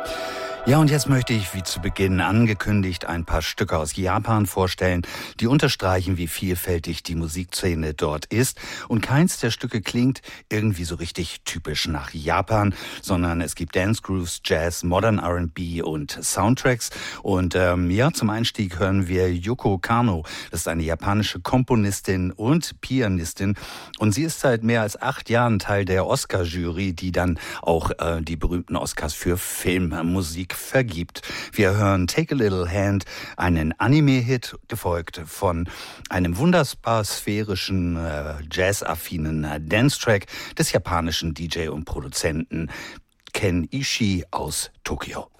Ja, und jetzt möchte ich, wie zu Beginn angekündigt, ein paar Stücke aus Japan vorstellen, die unterstreichen, wie vielfältig die Musikszene dort ist. Und keins der Stücke klingt irgendwie so richtig typisch nach Japan, sondern es gibt Dance Grooves, Jazz, Modern R&B und Soundtracks. Und zum Einstieg hören wir Yoko Kanno. Das ist eine japanische Komponistin und Pianistin. Und sie ist seit mehr als 8 Jahren Teil der Oscar-Jury, die dann auch die berühmten Oscars für Filmmusik vergibt. Wir hören Take a Little Hand, einen Anime-Hit, gefolgt von einem wunderbar sphärischen, jazz-affinen Dance-Track des japanischen DJ und Produzenten Ken Ishii aus Tokio.